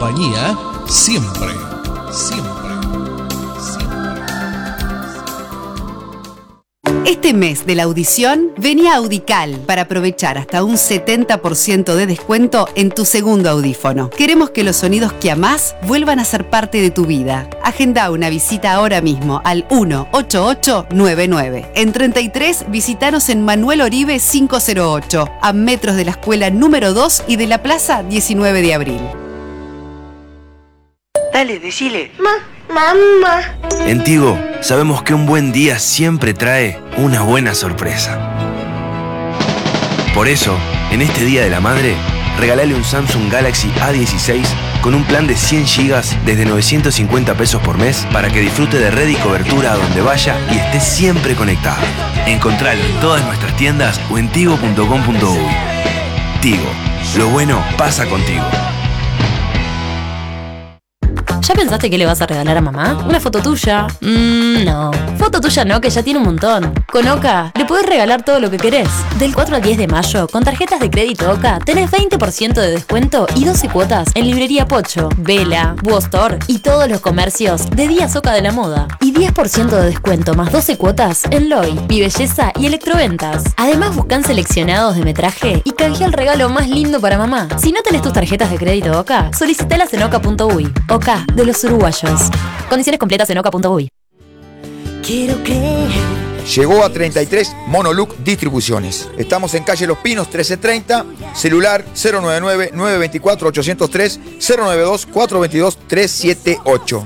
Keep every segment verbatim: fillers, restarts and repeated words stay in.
compañía siempre, siempre. Este mes de la audición, vení a Audical para aprovechar hasta un setenta por ciento de descuento en tu segundo audífono. Queremos que los sonidos que amás vuelvan a ser parte de tu vida. Agenda una visita ahora mismo al uno ocho ocho nueve nueve. En treinta y tres, visitanos en Manuel Oribe quinientos ocho, a metros de la escuela número dos y de la plaza diecinueve de abril. Dale, decile. Ma, mamá. En Tigo, sabemos que un buen día siempre trae una buena sorpresa. Por eso, en este Día de la Madre, regalale un Samsung Galaxy A dieciséis con un plan de cien gigas desde novecientos cincuenta pesos por mes para que disfrute de red y cobertura a donde vaya y esté siempre conectado. Encontralo en todas nuestras tiendas o en tigo punto com punto uy. Tigo, lo bueno pasa contigo. ¿Ya pensaste qué le vas a regalar a mamá? ¿Una foto tuya? Mmm, no. Foto tuya no, que ya tiene un montón. Con Oca le podés regalar todo lo que querés. Del cuatro al diez de mayo, con tarjetas de crédito Oca, tenés veinte por ciento de descuento y doce cuotas en Librería Pocho, Vela, Buostore y todos los comercios de Díaz Oca de la Moda. Y diez por ciento de descuento más doce cuotas en Loy, Mi Belleza y Electroventas. Además, buscan seleccionados de metraje y canjea el regalo más lindo para mamá. Si no tenés tus tarjetas de crédito Oca, solicitalas en oca punto uy. Oca, de los uruguayos. Condiciones completas en oca punto uy. Quiero creer. Llegó a treinta y tres Monoluc Distribuciones. Estamos en calle Los Pinos trece treinta, celular cero nueve nueve nueve dos cuatro ocho cero tres, cero nueve dos cuatro dos dos tres siete ocho.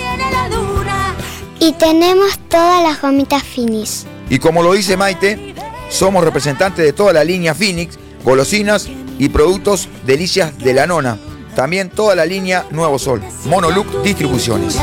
Y tenemos todas las gomitas Finis. Y como lo dice Maite, somos representantes de toda la línea Phoenix, golosinas y productos delicias de la nona. También toda la línea Nuevo Sol. Monoluc Distribuciones.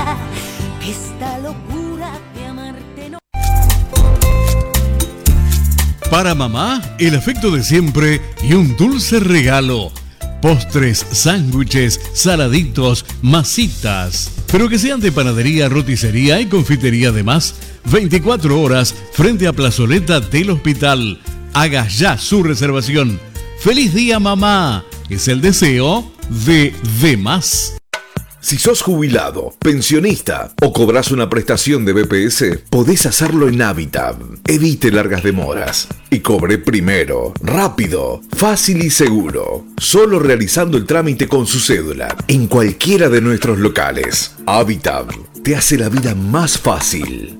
Para mamá, el afecto de siempre y un dulce regalo. Postres, sándwiches, saladitos, masitas. Pero que sean de panadería, roticería y confitería además. veinticuatro horas frente a Plazoleta del Hospital. Haga ya su reservación. ¡Feliz día, mamá! Es el deseo de Demás. Si sos jubilado, pensionista o cobras una prestación de B P S, podés hacerlo en Habitat. Evite largas demoras y cobre primero, rápido, fácil y seguro. Solo realizando el trámite con su cédula en cualquiera de nuestros locales. Habitat te hace la vida más fácil.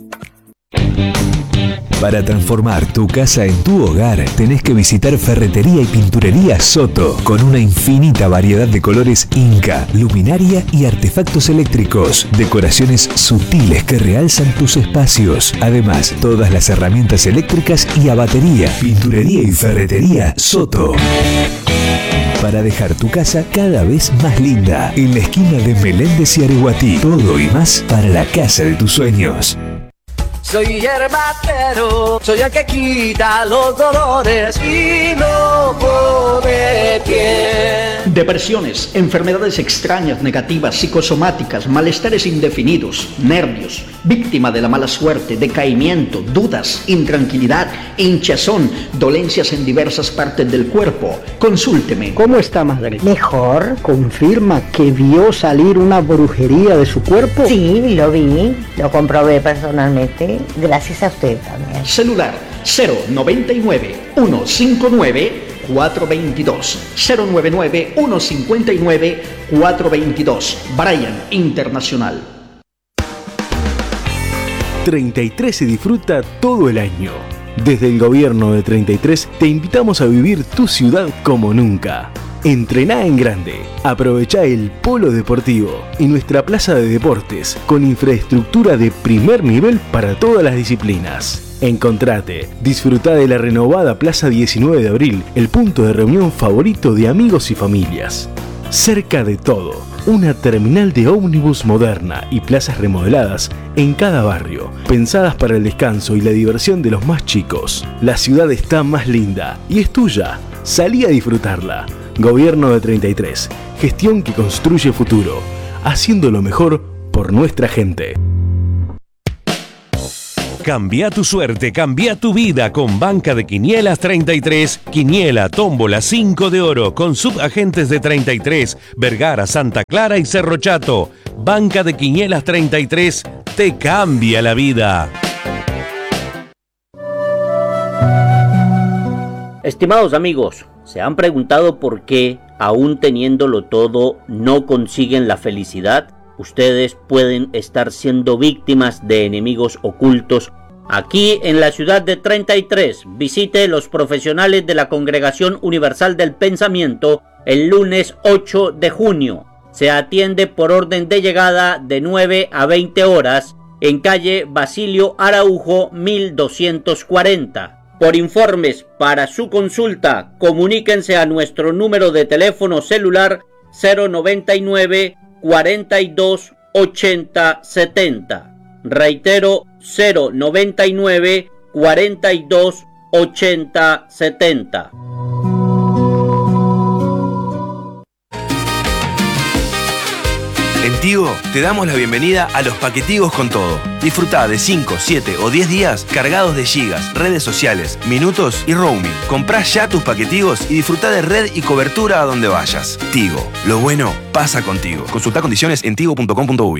Para transformar tu casa en tu hogar, tenés que visitar Ferretería y Pinturería Soto, con una infinita variedad de colores Inca, luminaria y artefactos eléctricos, decoraciones sutiles que realzan tus espacios. Además, todas las herramientas eléctricas y a batería. Pinturería y Ferretería Soto. Para dejar tu casa cada vez más linda, en la esquina de Meléndez y Areguatí. Todo y más para la casa de tus sueños. Soy herbatero, soy el que quita los dolores y no pone pie. Depresiones, enfermedades extrañas, negativas, psicosomáticas, malestares indefinidos, nervios, víctima de la mala suerte, decaimiento, dudas, intranquilidad, hinchazón, dolencias en diversas partes del cuerpo. Consúlteme. ¿Cómo está, madre? Mejor. ¿Confirma que vio salir una brujería de su cuerpo? Sí, lo vi, lo comprobé personalmente. Gracias a usted también. Celular cero noventa y nueve, uno cincuenta y nueve, cuatro veintidós. cero noventa y nueve, uno cincuenta y nueve, cuatro veintidós. Brian Internacional. treinta y tres se disfruta todo el año. Desde el gobierno de treinta y tres te invitamos a vivir tu ciudad como nunca. Entrená en grande, aprovechá el polo deportivo y nuestra plaza de deportes con infraestructura de primer nivel para todas las disciplinas. Encontrate, disfrutá de la renovada Plaza diecinueve de abril, el punto de reunión favorito de amigos y familias. Cerca de todo, una terminal de ómnibus moderna y plazas remodeladas en cada barrio, pensadas para el descanso y la diversión de los más chicos. La ciudad está más linda y es tuya. Salí a disfrutarla. Gobierno de treinta y tres. Gestión que construye futuro. Haciendo lo mejor por nuestra gente. Cambia tu suerte, cambia tu vida con Banca de Quinielas treinta y tres. Quiniela, tómbola, cinco de oro con subagentes de treinta y tres, Vergara, Santa Clara y Cerro Chato. Banca de Quinielas treinta y tres te cambia la vida. Estimados amigos, ¿se han preguntado por qué, aún teniéndolo todo, no consiguen la felicidad? Ustedes pueden estar siendo víctimas de enemigos ocultos. Aquí en la ciudad de treinta y tres, visite los profesionales de la Congregación Universal del Pensamiento el lunes ocho de junio. Se atiende por orden de llegada de nueve a veinte horas en calle Basilio Araujo mil doscientos cuarenta. Por informes para su consulta, comuníquense a nuestro número de teléfono celular cero noventa y nueve, cuarenta y dos, ochenta, setenta. Reitero, cero noventa y nueve, cuarenta y dos, ochenta, setenta. En Tigo te damos la bienvenida a los paquetigos con todo. Disfruta de cinco, siete o diez días cargados de gigas, redes sociales, minutos y roaming. Comprá ya tus paquetigos y disfruta de red y cobertura a donde vayas. Tigo, lo bueno pasa contigo. Consulta condiciones en tigo punto com punto uy.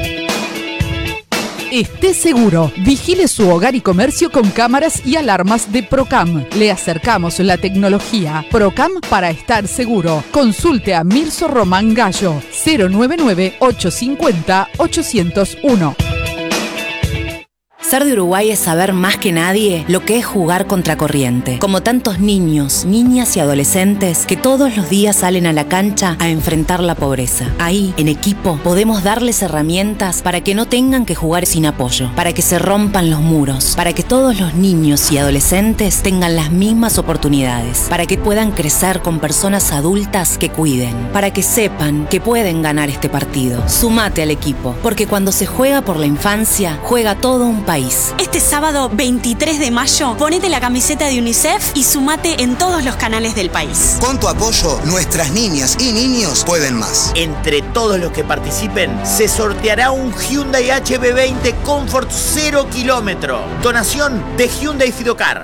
Esté seguro, vigile su hogar y comercio con cámaras y alarmas de Procam. Le acercamos la tecnología Procam para estar seguro. Consulte a Mirso Román Gallo, cero noventa y nueve, ochocientos cincuenta, ochocientos uno. Ser de Uruguay es saber más que nadie lo que es jugar contracorriente. Como tantos niños, niñas y adolescentes que todos los días salen a la cancha a enfrentar la pobreza. Ahí, en equipo, podemos darles herramientas para que no tengan que jugar sin apoyo, para que se rompan los muros, para que todos los niños y adolescentes tengan las mismas oportunidades, para que puedan crecer con personas adultas que cuiden, para que sepan que pueden ganar este partido. Sumate al equipo, porque cuando se juega por la infancia, juega todo un país. Este sábado veintitrés de mayo, ponete la camiseta de UNICEF y sumate en todos los canales del país. Con tu apoyo, nuestras niñas y niños pueden más. Entre todos los que participen, se sorteará un Hyundai H B veinte Comfort cero kilómetro. Donación de Hyundai Fidocar.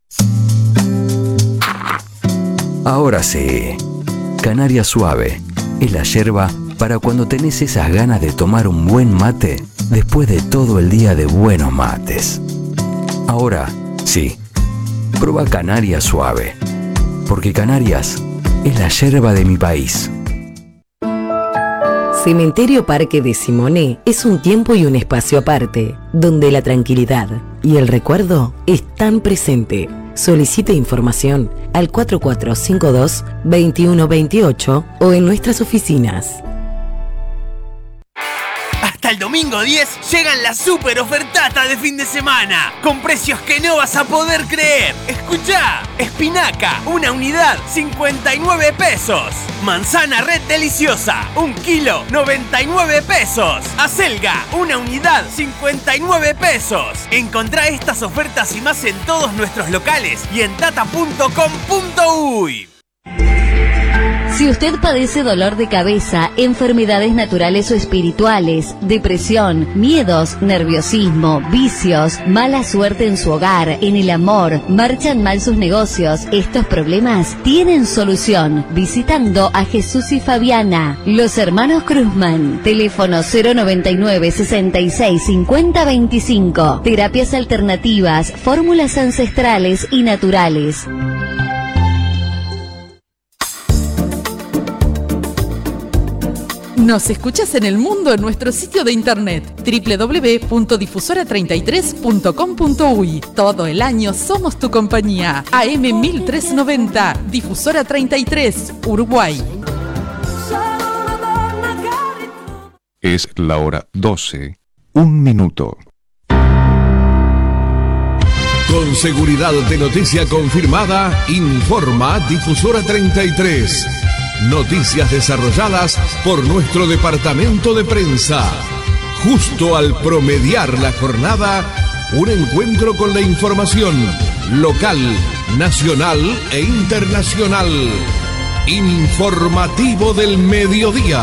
Ahora sí, Canaria Suave es la yerba para cuando tenés esas ganas de tomar un buen mate después de todo el día de buenos mates. Ahora, sí, prueba Canaria Suave, porque Canarias es la yerba de mi país. Cementerio Parque de Simoné es un tiempo y un espacio aparte, donde la tranquilidad y el recuerdo están presentes. Solicite información al cuatro cuatro cinco dos, dos uno dos ocho o en nuestras oficinas. Hasta el domingo diez llegan las super ofertatas de fin de semana, con precios que no vas a poder creer. Escuchá, espinaca, una unidad, cincuenta y nueve pesos. Manzana red deliciosa, un kilo, noventa y nueve pesos. Acelga, una unidad, cincuenta y nueve pesos. Encontrá estas ofertas y más en todos nuestros locales y en tata punto com punto uy. Si usted padece dolor de cabeza, enfermedades naturales o espirituales, depresión, miedos, nerviosismo, vicios, mala suerte en su hogar, en el amor, marchan mal sus negocios, estos problemas tienen solución visitando a Jesús y Fabiana, los hermanos Cruzman. Teléfono cero noventa y nueve, sesenta y seis, cincuenta, veinticinco. Terapias alternativas, fórmulas ancestrales y naturales. Nos escuchas en el mundo en nuestro sitio de internet doble u doble u doble u punto difusora treinta y tres punto com punto uy. Todo el año somos tu compañía. A M mil trescientos noventa, Difusora treinta y tres, Uruguay. Es la hora doce, un minuto. Con seguridad de noticia confirmada, informa Difusora treinta y tres. Noticias desarrolladas por nuestro departamento de prensa. Justo al promediar la jornada, un encuentro con la información local, nacional e internacional. Informativo del mediodía.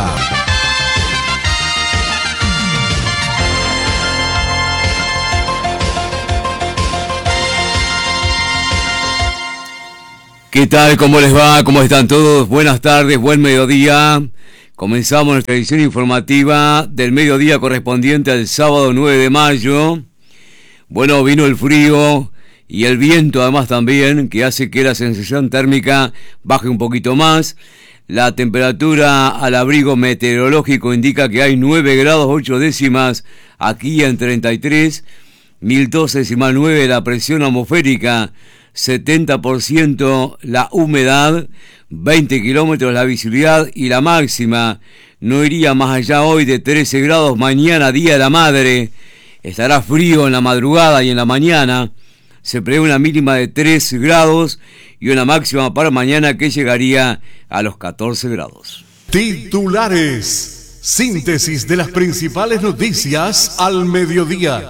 ¿Qué tal? ¿Cómo les va? ¿Cómo están todos? Buenas tardes, buen mediodía. Comenzamos nuestra edición informativa del mediodía correspondiente al sábado nueve de mayo. Bueno, vino el frío y el viento además también, que hace que la sensación térmica baje un poquito más. La temperatura al abrigo meteorológico indica que hay nueve grados ocho décimas aquí en treinta y tres, mil dos decimal nueve la presión atmosférica, setenta por ciento la humedad, veinte kilómetros la visibilidad y la máxima no iría más allá hoy de trece grados. Mañana, Día de la Madre, estará frío en la madrugada y en la mañana. Se prevé una mínima de tres grados y una máxima para mañana que llegaría a los catorce grados. Titulares. Síntesis de las principales noticias al mediodía.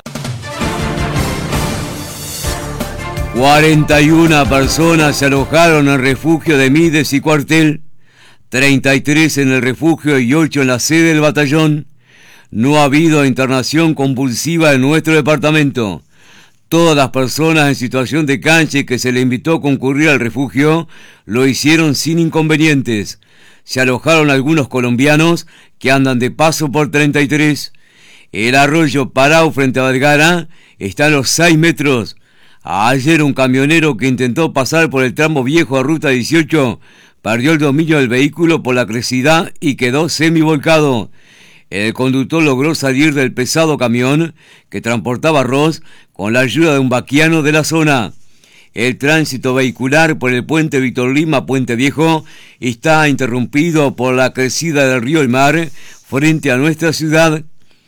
cuarenta y una personas se alojaron en el refugio de Mides y Cuartel, treinta y tres en el refugio y ocho en la sede del batallón. No ha habido internación compulsiva en nuestro departamento. Todas las personas en situación de canche que se le invitó a concurrir al refugio lo hicieron sin inconvenientes. Se alojaron algunos colombianos que andan de paso por treinta y tres. El arroyo Parao frente a Vergara está a los seis metros. Ayer un camionero que intentó pasar por el tramo viejo a ruta dieciocho perdió el dominio del vehículo por la crecida y quedó semivolcado. El conductor logró salir del pesado camión que transportaba arroz con la ayuda de un vaquiano de la zona. El tránsito vehicular por el puente Víctor Lima, Puente Viejo, está interrumpido por la crecida del río El Mar frente a nuestra ciudad.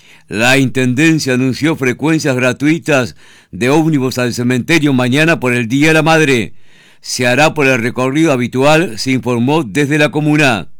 La Intendencia anunció frecuencias gratuitas de ómnibus al cementerio mañana por el Día de la Madre. Se hará por el recorrido habitual, se informó desde la comuna.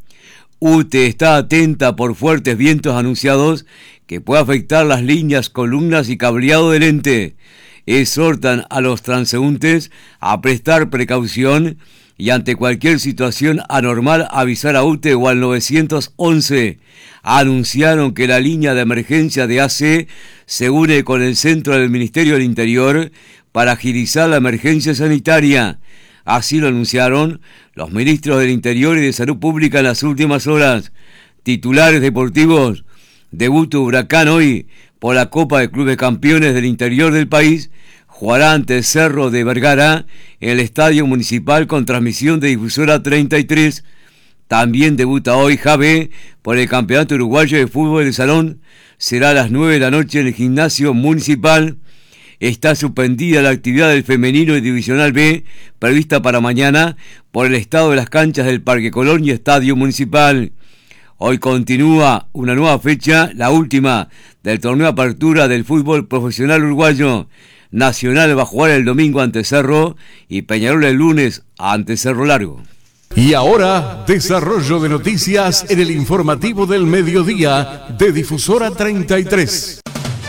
U T E está atenta por fuertes vientos anunciados que puede afectar las líneas, columnas y cableado del ente. Exhortan a los transeúntes a prestar precaución y ante cualquier situación anormal avisar a U T E o al nueve once. Anunciaron que la línea de emergencia de A C se une con el centro del Ministerio del Interior para agilizar la emergencia sanitaria. Así lo anunciaron los ministros del Interior y de Salud Pública en las últimas horas. Titulares deportivos. Debuta Huracán hoy por la Copa de Clubes Campeones del interior del país. Jugará ante Cerro de Vergara en el Estadio Municipal con transmisión de Difusora treinta y tres. También debuta hoy Javé por el Campeonato Uruguayo de Fútbol de Salón. Será a las nueve de la noche en el Gimnasio Municipal. Está suspendida la actividad del femenino y Divisional B, prevista para mañana, por el estado de las canchas del Parque Colón y Estadio Municipal. Hoy continúa una nueva fecha, la última del torneo de apertura del fútbol profesional uruguayo. Nacional va a jugar el domingo ante Cerro y Peñarol el lunes ante Cerro Largo. Y ahora, desarrollo de noticias en el informativo del mediodía de Difusora treinta y tres.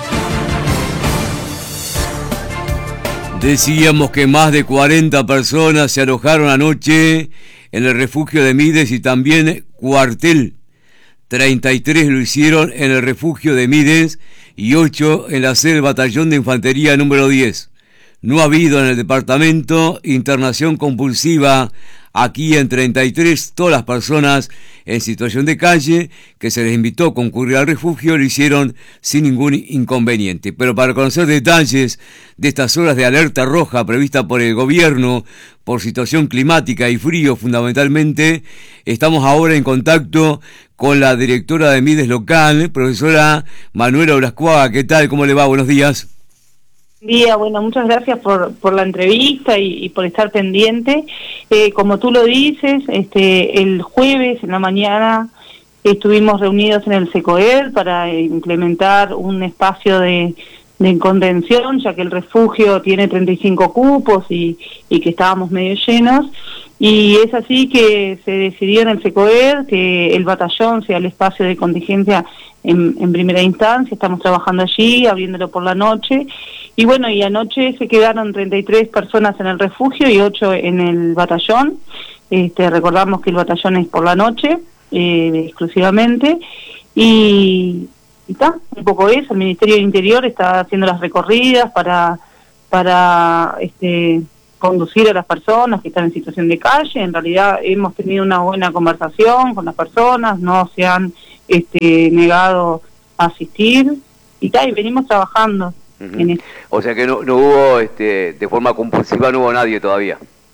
Decíamos que más de cuarenta personas se alojaron anoche en el refugio de Mides y también Cuartel. treinta y tres lo hicieron en el refugio de Mides y ocho en la sede del batallón de infantería número diez. No ha habido en el departamento internación compulsiva. Aquí en treinta y tres, todas las personas en situación de calle que se les invitó a concurrir al refugio lo hicieron sin ningún inconveniente. Pero para conocer detalles de estas horas de alerta roja prevista por el gobierno por situación climática y frío fundamentalmente, estamos ahora en contacto con la directora de Mides local, profesora Manuela Blascuaga. ¿Qué tal? ¿Cómo le va? Buenos días. Día, bueno, muchas gracias por, por la entrevista y, y por estar pendiente. Eh, como tú lo dices, este, el jueves en la mañana estuvimos reunidos en el SECOED para implementar un espacio de, de contención, ya que el refugio tiene treinta y cinco cupos y, y que estábamos medio llenos. Y es así que se decidió en el SECOED que el batallón sea el espacio de contingencia en, en primera instancia. Estamos trabajando allí, abriéndolo por la noche. Y bueno, y anoche se quedaron treinta y tres personas en el refugio y ocho en el batallón. Este, recordamos que el batallón es por la noche, eh, exclusivamente. Y está, un poco eso. El Ministerio del Interior está haciendo las recorridas para, para este, conducir a las personas que están en situación de calle. En realidad hemos tenido una buena conversación con las personas, no se han este, negado a asistir y tal, y venimos trabajando. Uh-huh. en O sea que no, no hubo, este, de forma compulsiva no hubo nadie todavía.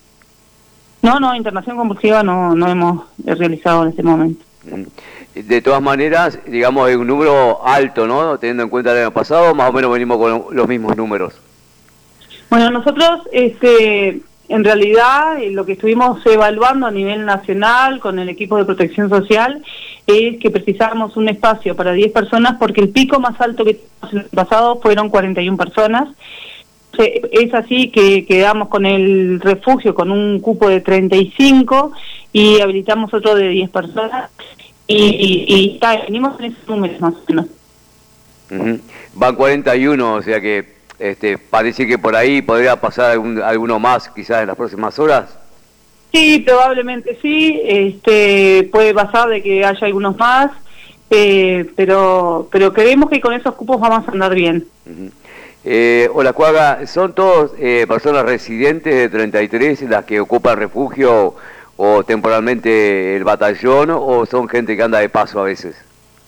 No, no, internación compulsiva no, no hemos realizado en este momento. Uh-huh. De todas maneras, digamos, es un número alto, ¿no? Teniendo en cuenta el año pasado, más o menos venimos con los mismos números. Bueno, nosotros, este, en realidad, lo que estuvimos evaluando a nivel nacional con el equipo de protección social es que precisábamos un espacio para diez personas porque el pico más alto que tuvimos en el pasado fueron cuarenta y una personas. Es así que quedamos con el refugio con un cupo de treinta y cinco y habilitamos otro de diez personas y, y, y ta, venimos en esos números más o menos. Uh-huh. Van cuarenta y uno, o sea que Este, parece que por ahí podría pasar algún, alguno más quizás en las próximas horas. Sí, probablemente sí, este, puede pasar de que haya algunos más, eh, pero pero creemos que con esos cupos vamos a andar bien. Uh-huh. eh, hola Cuaga, ¿son todos eh, personas residentes de treinta y tres las que ocupan refugio o temporalmente el batallón o son gente que anda de paso a veces?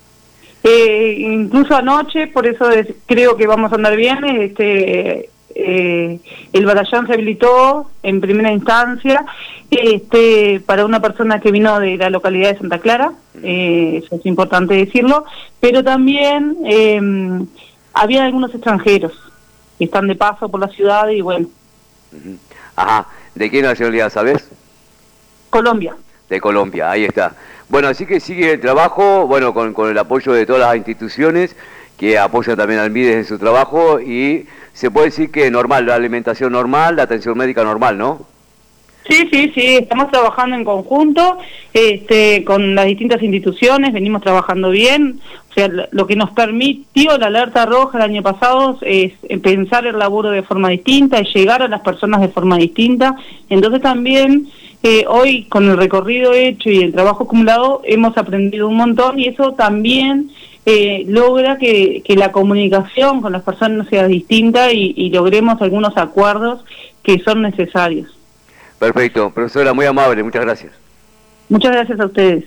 Eh, incluso anoche, por eso es, creo que vamos a andar bien, este, eh, el batallón se habilitó en primera instancia este, para una persona que vino de la localidad de Santa Clara, eh, eso es importante decirlo, pero también eh, había algunos extranjeros que están de paso por la ciudad y bueno. Ajá, ¿de qué nacionalidad sabes? Colombia. De Colombia, ahí está. Bueno, así que sigue el trabajo, bueno, con, con el apoyo de todas las instituciones que apoyan también al MIDES en su trabajo y se puede decir que normal, la alimentación normal, la atención médica normal, ¿no? Sí, sí, sí, estamos trabajando en conjunto este, con las distintas instituciones, venimos trabajando bien, o sea, lo que nos permitió la alerta roja el año pasado es pensar el laburo de forma distinta, es llegar a las personas de forma distinta, entonces también eh, hoy con el recorrido hecho y el trabajo acumulado hemos aprendido un montón y eso también eh, logra que, que la comunicación con las personas sea distinta y, y logremos algunos acuerdos que son necesarios. Perfecto, profesora, muy amable, muchas gracias. Muchas gracias a ustedes.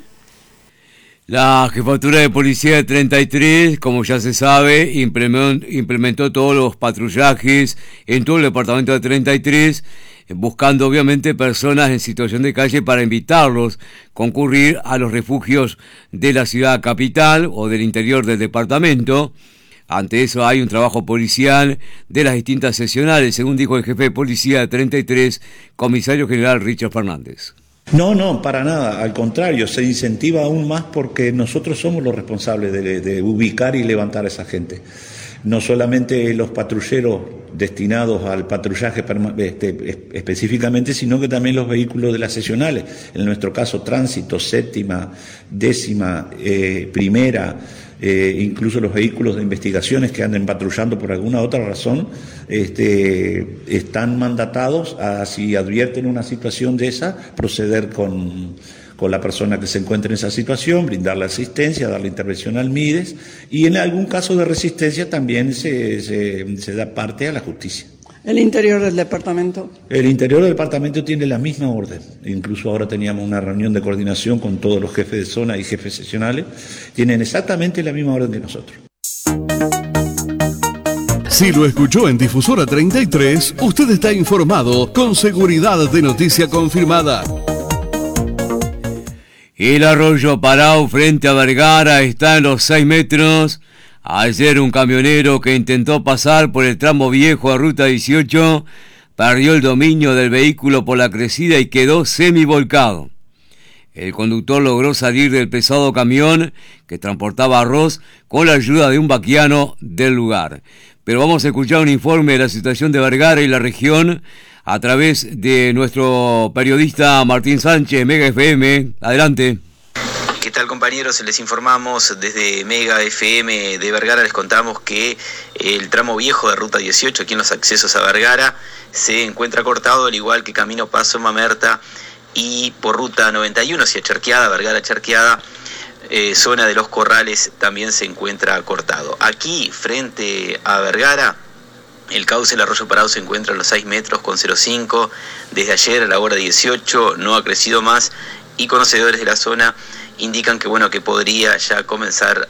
La Jefatura de Policía de treinta y tres, como ya se sabe, implementó, implementó todos los patrullajes en todo el departamento de treinta y tres, buscando obviamente personas en situación de calle para invitarlos a concurrir a los refugios de la ciudad capital o del interior del departamento. Ante eso hay un trabajo policial de las distintas seccionales, según dijo el jefe de policía de treinta y tres, comisario general Richard Fernández. No, no, para nada, al contrario, se incentiva aún más porque nosotros somos los responsables de, de ubicar y levantar a esa gente. No solamente los patrulleros destinados al patrullaje este, específicamente, sino que también los vehículos de las seccionales, en nuestro caso tránsito, séptima, décima, eh, primera, Eh, incluso los vehículos de investigaciones que anden patrullando por alguna otra razón, este, están mandatados a, si advierten una situación de esa, proceder con, con la persona que se encuentre en esa situación, brindarle asistencia, darle intervención al MIDES y en algún caso de resistencia también se, se, se da parte a la justicia. ¿El interior del departamento? El interior del departamento tiene la misma orden. Incluso ahora teníamos una reunión de coordinación con todos los jefes de zona y jefes seccionales. Tienen exactamente la misma orden que nosotros. Si lo escuchó en Difusora treinta y tres, usted está informado con seguridad de noticia confirmada. El arroyo Parao frente a Vergara está en los seis metros. Ayer un camionero que intentó pasar por el tramo viejo a Ruta dieciocho perdió el dominio del vehículo por la crecida y quedó semivolcado. El conductor logró salir del pesado camión que transportaba arroz con la ayuda de un vaquiano del lugar. Pero vamos a escuchar un informe de la situación de Vergara y la región a través de nuestro periodista Martín Sánchez, Mega F M. Adelante. ¿Qué tal, compañeros? Les informamos desde Mega F M de Vergara, les contamos que el tramo viejo de Ruta dieciocho, aquí en los accesos a Vergara, se encuentra cortado, al igual que Camino Paso Mamerta y por Ruta noventa y uno hacia Charqueada, Vergara Charqueada, eh, zona de los Corrales también se encuentra cortado. Aquí, frente a Vergara, El cauce del arroyo Parado se encuentra en los seis metros con cero cinco. Desde ayer a la hora dieciocho no ha crecido más y conocedores de la zona indican que bueno que podría ya comenzar